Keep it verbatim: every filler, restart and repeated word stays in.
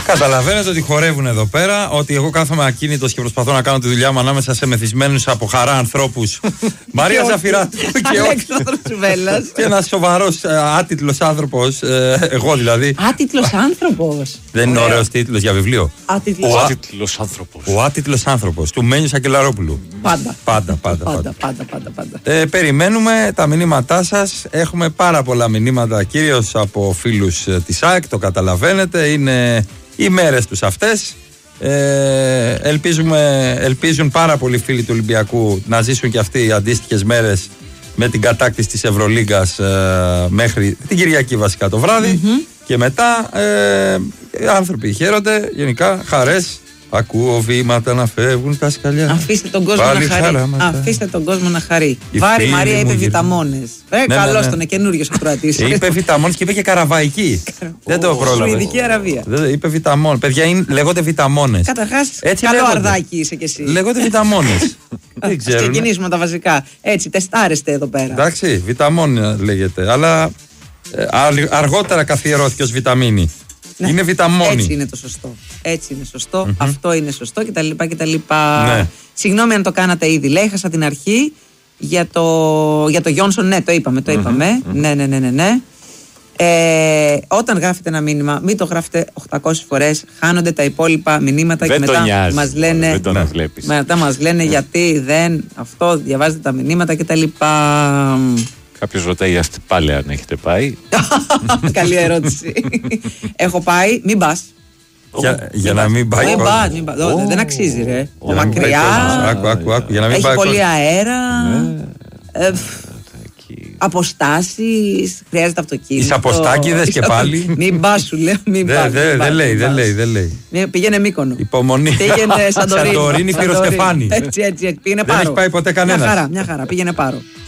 Καταλαβαίνετε ότι χορεύουν εδώ πέρα, ότι εγώ κάθομαι ακίνητος και προσπαθώ να κάνω τη δουλειά μου ανάμεσα σε μεθυσμένους από χαρά ανθρώπους. Μαρία Ζαφυράτου και Αλέξανδρος Τσουβέλλας. Και ένας σοβαρός άτιτλος άνθρωπος, εγώ δηλαδή. Άτιτλος άνθρωπος. Δεν είναι ωραίος τίτλος για βιβλίο? Άτιτλος Ο άτιτλος άνθρωπος. Ο άτιτλος άνθρωπος του Μένιου Σακελαρόπουλου. Πάντα. Πάντα, πάντα, πάντα. πάντα, πάντα, πάντα. Ε, περιμένουμε τα μηνύματά σας. Έχουμε πάρα πολλά μηνύματα, κυρίως από φίλους ε, της ΑΕΚ. Το καταλαβαίνετε. Είναι οι μέρες τους αυτές. Ε, ελπίζουμε, ελπίζουν πάρα πολλοί φίλοι του Ολυμπιακού να ζήσουν και αυτοί οι αντίστοιχες μέρες με την κατάκτηση της Ευρωλίγκας ε, μέχρι την Κυριακή βασικά το βράδυ. Mm-hmm. Και μετά ε, οι άνθρωποι χαίρονται, γενικά χαρές. Ακούω βήματα να φεύγουν τα σκαλιά. Αφήστε τον κόσμο Πάλι να χαρεί. Χαράματα. Αφήστε τον κόσμο να χαρεί. Η Βάρη Μαρία είπε βιταμόνες. Ε, ναι, καλώς ναι, ναι. Τον, είναι καινούριος ο Κροατής. Είπε βιταμόνες και είπε και καραβαϊκή. Δεν το πρόλαβε. Σουηδική Αραβία. Είπε βιταμόνες. Παιδιά είναι, λέγονται βιταμόνες. Καταρχάς, καλό λέγονται. Αρδάκι είσαι κι εσύ. Λέγονται βιταμόνες. Δεν ξέρω. Ας ξεκινήσουμε τα βασικά. Έτσι, τεστάρεστε εδώ πέρα. Εντάξει, βιταμόνια λέγεται. Αλλά αργότερα καθιερώθηκε ως βιταμίνη. Ναι. Είναι βιταμόνη. Έτσι είναι το σωστό. Έτσι είναι σωστό. Mm-hmm. Αυτό είναι σωστό κτλ. κτλ. Ναι. Συγγνώμη αν το κάνατε ήδη. Λέει, έχασα την αρχή για το, για το Γιόνσον. Ναι, το είπαμε. Το mm-hmm. είπαμε. Mm-hmm. Ναι, ναι, ναι, ναι. ναι. Ε, όταν γράφετε ένα μήνυμα, μην το γράφετε οκτακόσιες φορές. Χάνονται τα υπόλοιπα μηνύματα δεν και μετά μας λένε. Δεν τον βλέπεις. Μετά μας λένε γιατί δεν. Αυτό διαβάζετε τα μηνύματα κτλ. Κάποιος ρωτάει πάλι αν έχετε πάει. Καλή ερώτηση. Έχω πάει, μην πας. Για, για να μην πάει. Μην πας, μην πας. Oh. Δεν αξίζει ρε. Oh. Μακριά. Άκου, άκου, άκου, για να μην έχει πάει πολύ αέρα. Ναι. Ε, αποστάσεις. Χρειάζεται αυτοκίνητο. Τις αποστάκηδες και πάλι. Μην πας σου λέω. Μην πας. Δεν λέει, δεν λέει, δεν λέει. Πήγαινε Μύκονο. Υπομονή. Πήγαινε Σαντορίνη. Σαντορίνη, Πυροσκεφάνη. Έτσι, έτσι. Πήγαινε Πάρο. Δεν έχει πάει ποτέ κανένας. Μια χαρά, μια χαρά. Πήγαινε Πάρο.